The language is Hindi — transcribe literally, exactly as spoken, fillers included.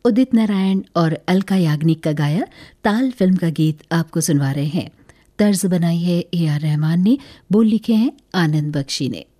उदित नारायण और अलका याग्निक का गाया ताल फिल्म का गीत आपको सुनवा रहे हैं। तर्ज बनाई है ए आर रहमान ने, बोल लिखे हैं आनंद बख्शी ने।